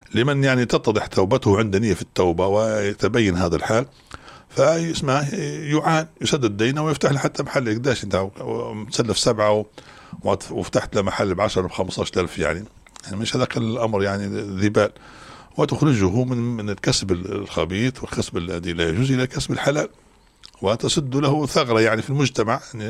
لمن يعني تتضح توبته عند نية في التوبة ويتبين هذا الحال، فيسمع يعان يسدد دينه ويفتح له حتى محل قداش انت مسلف 7 وفتحت له محل ب10 ب15,000 يعني مش هذاك الأمر يعني ذي بال، وتخرجه من الكسب الخبيث والكسب الذي لا يجوز إلى كسب الحلال، وتسد له ثغرة يعني في المجتمع، يعني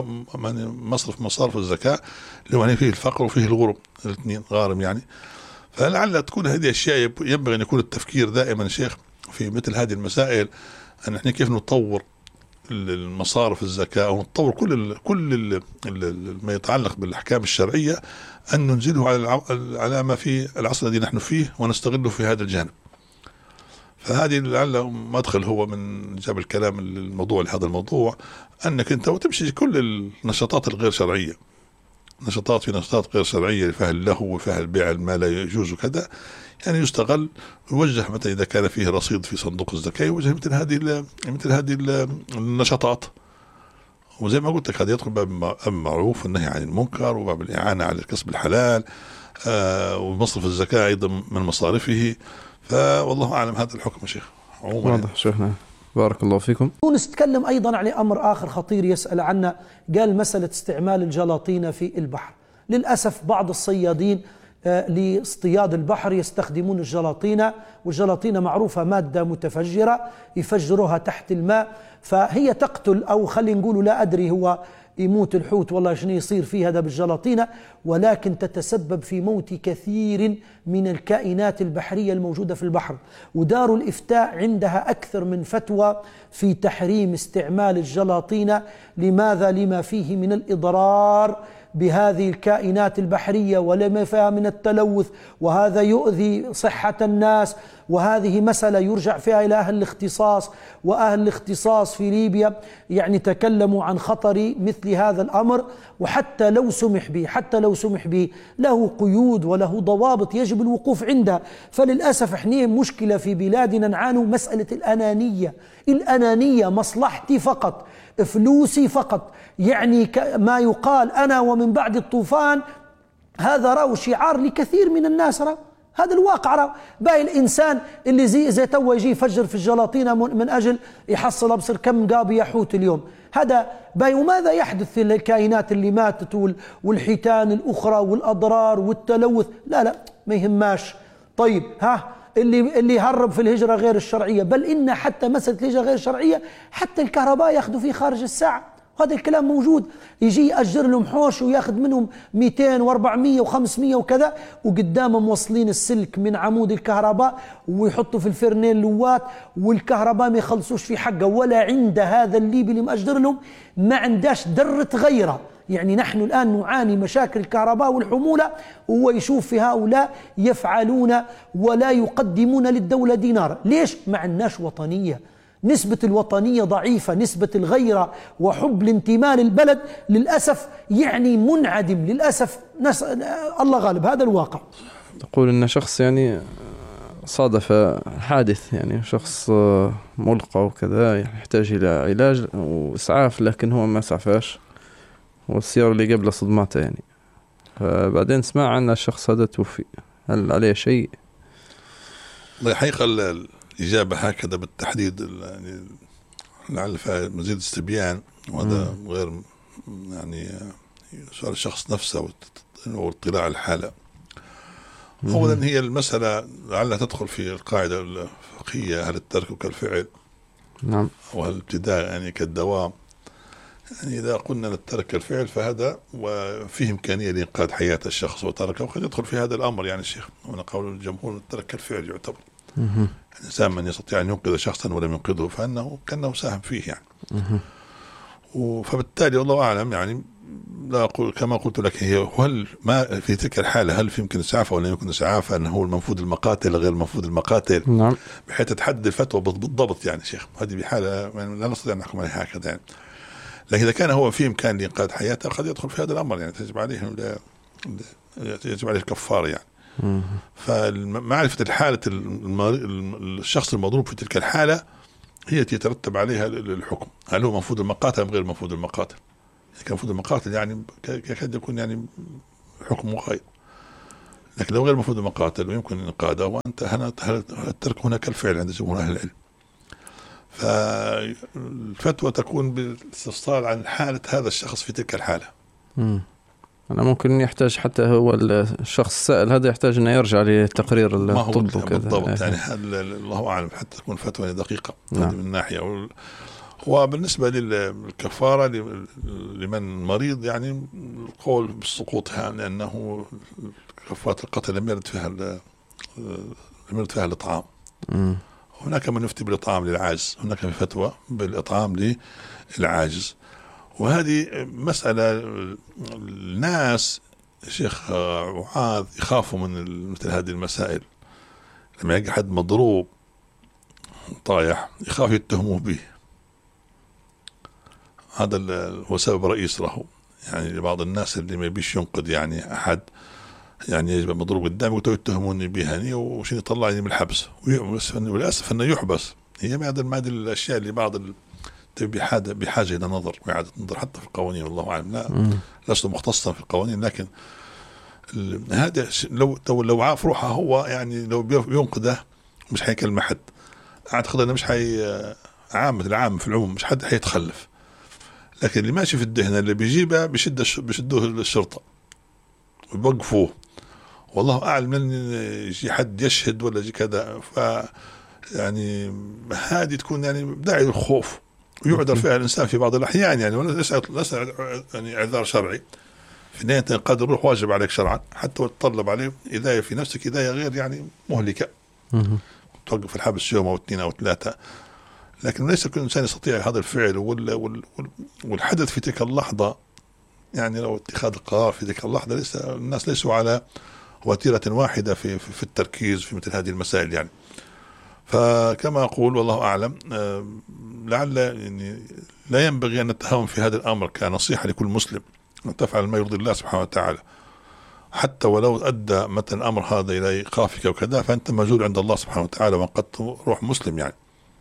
مصارف الزكاة اللي هو فيه الفقر وفيه الغرب الاثنين غارم يعني. فلعل تكون هذه أشياء ينبغي أن يكون التفكير دائما شيخ في مثل هذه المسائل، أن احنا كيف نطور المصارف الزكاة أو نطور كل ما يتعلق بالأحكام الشرعية، أن ننزله على ما في العصر الذي نحن فيه ونستغله في هذا الجانب. فهذه لعل مدخل هو من جاب الكلام الموضوع لهذا الموضوع، أنك أنت وتمشي كل النشاطات الغير شرعية، نشاطات غير شرعية فيها اللهو وفيها البيع ما لا يجوز وكذا، يعني يستغل يوجه مثلا إذا كان فيه رصيد في صندوق الزكاة يوجه مثل هذه النشاطات. وزي ما قلت لك هذا يدخل باب المعروف والنهي عن المنكر وباب الإعانة على الكسب الحلال، ومصرف الزكاة أيضا من مصارفه. فوالله أعلم هذا الحكم يا شيخ. واضح شيخنا، بارك الله فيكم. نتكلم أيضا عن أمر آخر خطير يسأل عنه، قال مسألة استعمال الجلاطين في البحر. للأسف بعض الصيادين لاصطياد البحر يستخدمون الجلاطين، والجلاطين معروفة مادة متفجرة يفجروها تحت الماء، فهي تقتل، أو خلينا نقول لا أدري هو يموت الحوت والله شنو يصير فيه هذا بالجلاطين، ولكن تتسبب في موت كثير من الكائنات البحرية الموجودة في البحر. ودار الإفتاء عندها أكثر من فتوى في تحريم استعمال الجلاطين. لماذا؟ لما فيه من الإضرار بهذه الكائنات البحرية ولما فيها من التلوث، وهذا يؤذي صحة الناس. وهذه مسألة يرجع فيها إلى أهل الاختصاص، وأهل الاختصاص في ليبيا يعني تكلموا عن خطر مثل هذا الأمر. وحتى لو سمح به له قيود وله ضوابط يجب الوقوف عندها. فللأسف احنا مشكلة في بلادنا نعانوا مسألة الأنانية، مصلحتي فقط، فلوسي فقط، يعني ما يقال أنا ومن بعد الطوفان، هذا رأوا شعار لكثير من الناس. هذا الواقع. باقي الإنسان اللي زي تو يجي يفجر في الجلاطين من أجل يحصل أبصر كم قابي يحوت اليوم، هذا باقي. وماذا يحدث للكائنات اللي ماتت والحيتان الأخرى والأضرار والتلوث؟ لا ما يهماش. طيب اللي هرب في الهجرة غير الشرعية، بل إن حتى مسألة الهجرة غير الشرعية حتى الكهرباء يأخذوا فيه خارج الساعة، هذا الكلام موجود. يجي يأجر لهم حوش وياخذ منهم 200 و400 و500 وكذا، وقدامهم موصلين السلك من عمود الكهرباء ويحطوا في الفرنين لوات، والكهرباء ما يخلصوش في حقه. ولا عند هذا الليبي اللي مأجر لهم ما عنداش درة غيره. يعني نحن الآن نعاني مشاكل الكهرباء والحمولة، وهو يشوف في هؤلاء يفعلون ولا يقدمون للدولة دينار. ليش؟ ما عندناش وطنية، نسبة الوطنية ضعيفة، نسبة الغيرة وحب الانتماء للبلد للأسف يعني منعدم للأسف. الله غالب، هذا الواقع. تقول إن شخص يعني صادف حادث، يعني شخص ملقى وكذا يحتاج إلى علاج وإسعاف، لكن هو ما سعفاش والسيارة اللي قبل صدماته يعني، فبعدين سمع أن الشخص هذا توفي. هل عليه شيء؟ الحقيقة الإجابة هكذا بالتحديد يعني لعل فيها مزيد استبيان، وهذا غير يعني سؤال الشخص نفسه واطلاع الحالة. أولا هي المسألة لعلها تدخل في القاعدة الفقهية، هل الترك كالفعل؟ نعم. وهل الابتداء يعني كالدوام؟ يعني إذا قلنا الترك كالفعل فهذا وفيه إمكانية لإنقاذ حياة الشخص وتركه، وقد يدخل في هذا الأمر يعني الشيخ. هنا قول الجمهور الترك كالفعل يعتبر. الإنسان من يستطيع أن ينقذ شخصا ولم ينقذه فإنه كأنه ساهم فيه يعني. فبالتالي والله أعلم يعني لا أقول كما قلت لك، هل ما في تلك الحالة هل في يمكن إسعاف ولا يمكن إسعاف؟ أنه هو المنفوذ المقاتل غير المنفوذ المقاتل. نعم. بحيث تحدد الفتوى بالضبط يعني شيخ. هذه بحالة يعني لا نستطيع أن نحكم عليها هكذا يعني. لكن إذا كان هو في إمكان لإنقاذ حياته قد يدخل في هذا الأمر يعني، يجب عليه الكفارة يعني. فمعرفة الحالة الشخص المضروب في تلك الحالة هي يترتب عليها الحكم، هل هو منفوذ المقاتل أم غير منفوذ المقاتل. إذا كان منفوذ المقاتل يعني يكاد يكون يعني حكم مغاير، لكن لو غير مفروض المقاتل ويمكن إنقاذه، وأنت هل الترك هنا كالفعل عند جمهور أهل العلم. فالفتوى تكون بالاستفسار عن حالة هذا الشخص في تلك الحالة. أنا ممكن يحتاج حتى هو الشخص السائل هذا يحتاج أنه يرجع لتقرير الطب وكذا بالضبط. يعني هذا الله أعلم حتى تكون فتوى دقيقة من ناحية. وبالنسبة للكفارة لمن مريض، يعني القول بسقوطها لأنه كفارة القتل لم يرد فيها الإطعام. هناك من يفتي بالإطعام للعاجز، هناك في فتوى بالإطعام للعاجز. وهذه مسألة الناس شيخ معاذ يخافوا من مثل هذه المسائل. لما يجي حد مضروب طايح يخاف يتهموه به. هذا هو سبب رئيس له، يعني لبعض الناس اللي ما يبيش ينقذ يعني أحد، يعني يجب مضروب قدامي ويتهموني بهني وشين يطلعني من الحبس، وللأسف أنه يحبس. هي ما هذه الأشياء اللي بعض بحاجة إلى نظر وإعادة نظر حتى في القوانين. والله أعلم، لست مختصا في القوانين، لكن هذا لو عاف روحه هو، يعني لو بينقذه مش حيكلم حد. أعتقد أنه مش العام في العموم مش حد حيتخلف. لكن اللي ماشي في الدهنة اللي بيجيبها بيشدوه للشرطة ويوقفوه، والله أعلم من يجي حد يشهد ولا يجي كذا. يعني هذه تكون يعني داعي للخوف، ويعذر فيها الإنسان في بعض الأحيان، يعني ليس يعني إعذار شرعي. في نهاية قد الروح واجب عليك شرعا، حتى وتطلب عليه إذاية في نفسك، إذاية غير يعني مهلكة، توقف الحبس يوم أو 2 أو 3. لكن ليس كل إنسان يستطيع هذا الفعل. والحدث في تلك اللحظة، يعني لو اتخاذ القرار في تلك اللحظة، الناس ليسوا على وتيرة واحدة في التركيز في مثل هذه المسائل يعني. فكما أقول والله أعلم، لعل يعني لا ينبغي أن نتهاون في هذا الأمر كنصيحة لكل مسلم أن تفعل ما يرضي الله سبحانه وتعالى، حتى ولو أدى مثل الأمر هذا إلى إيقافك وكذا، فأنت مجهول عند الله سبحانه وتعالى، وقد روح مسلم يعني.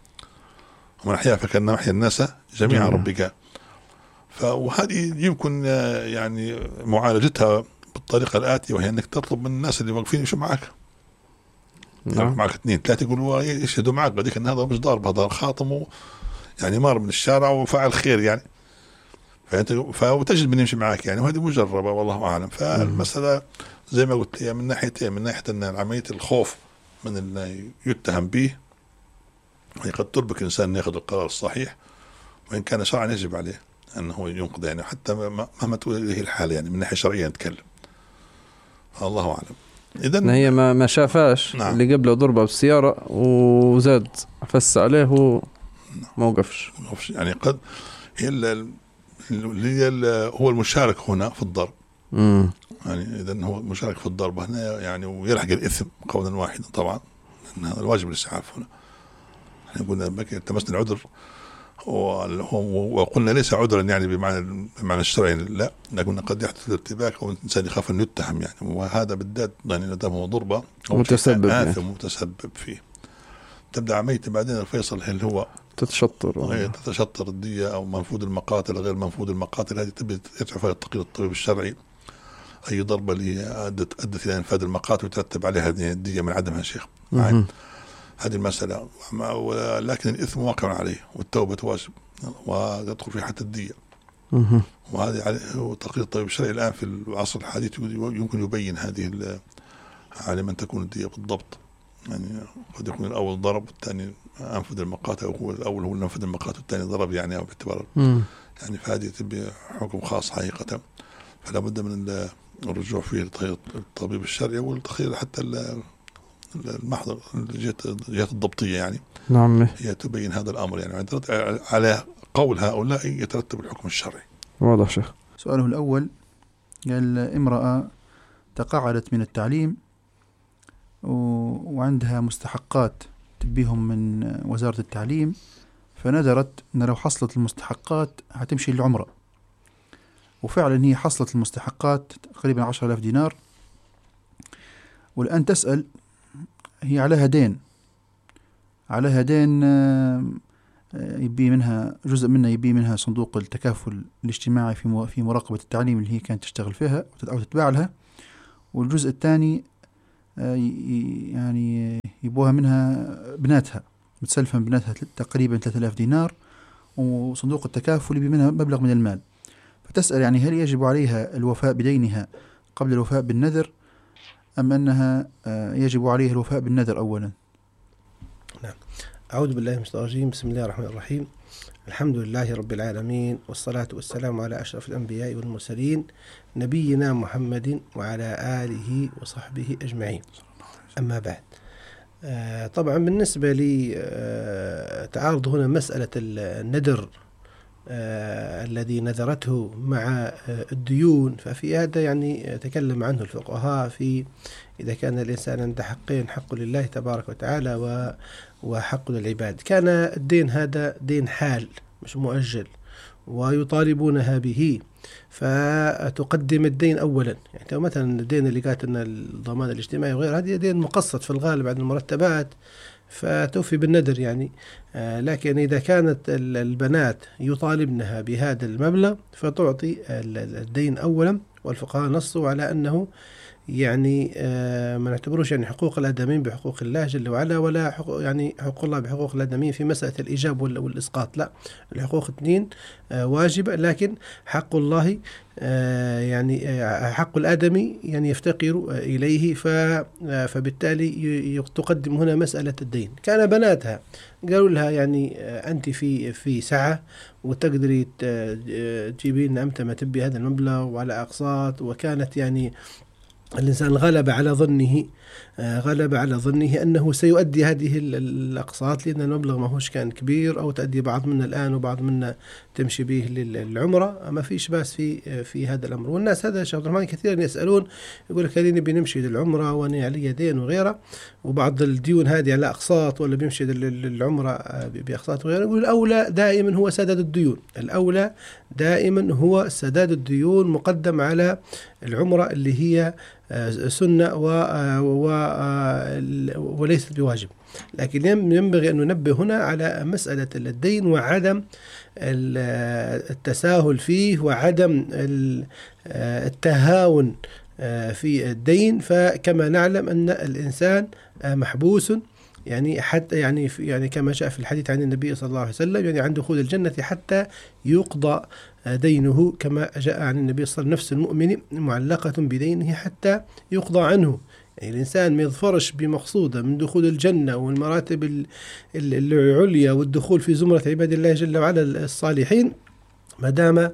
ومن أحيا فكأنما أحيا الناس جميعا ربك. وهذه يمكن يعني معالجتها بالطريقة الآتية، وهي أنك تطلب من الناس اللي واقفين يمشوا معك. معك 2 3 يقولوا يشهدوا معك، بديك أن هذا مش ضارب، هذا خاطم يعني مار من الشارع وفعل خير يعني، وتجد من يمشي معك يعني. وهذه مجربة والله أعلم. فالمسألة زي ما قلت هي من ناحيتين، من ناحية أن عملية الخوف من اللي يتهم به، وهي قد تربك الإنسان أن يأخذ القرار الصحيح، وإن كان شرعا يجب عليه أنه ينقذ يعني، حتى مهما تولي الحالة يعني من ناحية شرعية نتكلم. الله أعلم. إذن هي ما شافاش اللي قبله ضربة بالسيارة وزاد فس عليه وما وقفش يعني. قد هو المشارك هنا في الضرب، يعني إذن هو مشارك في الضرب هنا يعني، ويلحق الإثم قولا واحدا طبعا، لأن هذا الواجب الإسعاف هنا. احنا قلنا بك التمسنا العذر، وقلنا ليس عذرا يعني بمعنى الشرعي، لا، لكن قد يحدث الارتباك او الانسان يخاف انه يتهم يعني، وهذا بالذات يعني ندم هو ضربه متسبب يعني. متسبب فيه. تبدا عمليه بعدين الفيصل هل هو تتشطر الدية او منفوذ المقاتل غير منفوذ المقاتل. هذه تبدا ترجع فيها التقرير الطبيب الشرعي، اي ضربه اللي ادت الى انفاذ المقاتل وترتب عليها هذه الدية من عدمها شيخ. هذه المسألة. لكن الإثم واقع عليه، والتوبة واجب، ويدخل في حتى الدية. وهذا عليه تقرير الطبيب الشرعي الآن في العصر الحديث يمكن يبين هذه على من تكون الدية بالضبط. يعني قد يكون الأول ضرب والثاني أنفذ المقاتل، أو هو الأول هو نفذ المقاتل والثاني ضرب يعني، أو باعتبار يعني. فهذه تبي حكم خاص حقيقة. فلا بد من الرجوع فيه للطبيب الشرعي والتخيل حتى المحضر الجهات الضبطية يعني. نعم. هي تبين هذا الأمر يعني، على قول هؤلاء يترتب الحكم الشرعي. واضح شيخ. سؤاله الأول قال امرأة تقاعدت من التعليم وعندها مستحقات تبيهم من وزارة التعليم، فنذرت أن لو حصلت المستحقات هتمشي للعمرة، وفعلا هي حصلت المستحقات تقريبا 10,000 دينار، والآن تسأل هي عليها دين يبي منها جزء منها، يبي منها صندوق التكافل الاجتماعي في مراقبة التعليم اللي هي كانت تشتغل فيها أو تتباع لها، والجزء الثاني يعني يبوها منها بناتها، متسلفة من بناتها تقريبا 3000 دينار، وصندوق التكافل يبي منها مبلغ من المال. فتسأل يعني هل يجب عليها الوفاء بدينها قبل الوفاء بالنذر، أم أنها يجب عليها الوفاء بالنذر أولا؟ نعم. أعوذ بالله من الشيطان الرجيم. بسم الله الرحمن الرحيم. الحمد لله رب العالمين، والصلاة والسلام على أشرف الأنبياء والمرسلين نبينا محمد وعلى آله وصحبه أجمعين. أما بعد، طبعا بالنسبة لي تعارض هنا مسألة النذر الذي نذرته مع الديون، ففي هذا يعني تكلم عنه الفقهاء في إذا كان الإنسان عند حقين، حق لله تبارك وتعالى وحق للعباد. كان الدين هذا دين حال مش مؤجل ويطالبونها به، فتقدم الدين أولا. يعني مثلا الدين اللي قالت أن الضمان الاجتماعي وغيره، هذه دين مقسط في الغالب عن المرتبات، فتوفي بالنذر يعني. لكن إذا كانت البنات يطالبنها بهذا المبلغ فتعطي الدين أولا، والفقهاء نصوا على أنه يعني ما نعتبروش يعني حقوق الآدميين بحقوق الله جل وعلا، ولا يعني حقوق الله بحقوق الآدميين في مسألة الإيجاب والإسقاط، لا، الحقوق اثنين واجبة، لكن حق الله يعني حق الآدمي يعني يفتقر إليه، فبالتالي تقدم هنا مسألة الدين. كان بناتها قالوا لها يعني أنت في سعة وتقدري تجيبين أمتى ما تبي هذا المبلغ وعلى أقساط، وكانت يعني الإنسان غلب على ظنه أنه سيؤدي هذه الأقساط، لأن المبلغ ما هوش كان كبير، أو تؤدي بعض منا الآن وبعض منا تمشي به للعمرة، ما فيش باس في هذا الأمر. والناس هذا شيخ عبد الرحمن كثيرا يسألون، يقول لك هل بنمشي للعمرة وأنا علي دين وغيره، وبعض الديون هذه على أقساط، ولا بيمشي للعمرة بأقساط وغيره. يقول الأولى دائما هو سداد الديون، الأولى دائما هو سداد الديون مقدم على العمرة اللي هي سنة وليست بواجب. لكن ينبغي أن ننبه هنا على مسألة الدين وعدم التساهل فيه وعدم التهاون في الدين. فكما نعلم أن الإنسان محبوس يعني حتى يعني كما جاء في الحديث عن النبي صلى الله عليه وسلم، يعني عن دخول الجنة حتى يقضى دينه، كما جاء عن النبي صلى الله عليه وسلم نفس المؤمن معلقة بدينه حتى يقضى عنه. يعني الإنسان ما يظفرش بمقصوده من دخول الجنة والمراتب العليا والدخول في زمرة عباد الله جل وعلا الصالحين ما دام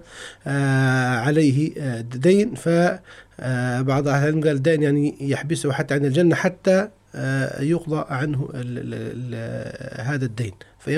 عليه دين. فبعض أهل العلم قال دين يعني يحبسه حتى عن الجنة حتى يقضى عنه هذا الدين.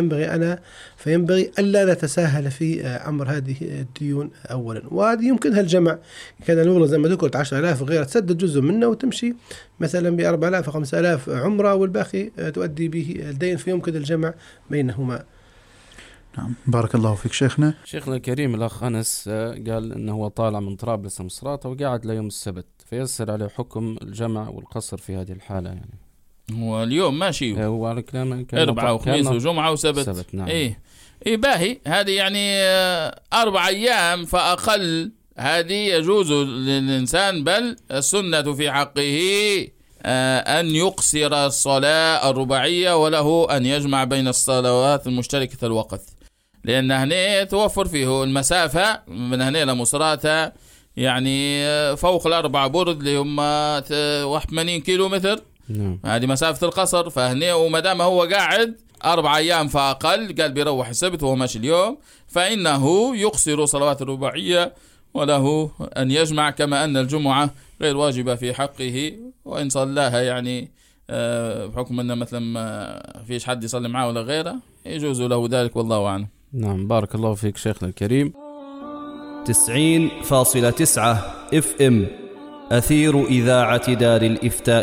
فينبغي ألا نتساهل في أمر هذه الديون أولا، وهذه يمكنها الجمع. كان المبلغ زي ما ذكرت 10,000 وغيرها تسدد جزء منه وتمشي مثلا ب4,000 و5,000 عمرة، والباقي تؤدي به الدين، فيمكن الجمع بينهما. نعم، بارك الله فيك شيخنا. شيخنا الكريم الأخ أنس قال إنه هو طالع من طرابلس مصراتة وقاعد ليوم السبت، فيسأل عليه حكم الجمع والقصر في هذه الحالة. يعني هو اليوم ماشي، هو على كلامه كان 4 وخميس وجمعة وسبت. نعم. إيه باهي، هذه يعني 4 أيام فأقل، هذه يجوز للإنسان، بل السنة في حقه أن يقصر الصلاة الرباعية، وله أن يجمع بين الصلوات المشتركة الوقت، لأن هنا توفر فيه المسافة من هنا لمصراتة يعني فوق 4 برد اللي هم 81 كيلومتر. هذه مسافة القصر. فهنا ومدام هو قاعد 4 أيام فأقل، قال بيروح السبت وهو ماشي اليوم، فإنه يقصر صلوات الرباعية وله أن يجمع، كما أن الجمعة غير واجبة في حقه، وإن صلاها يعني بحكم أن مثلا ما فيش حد يصلي معه ولا غيره يجوز له ذلك، والله أعلم. نعم، بارك الله فيك شيخنا الكريم. 90.9 FM أثير إذاعة دار الإفتاء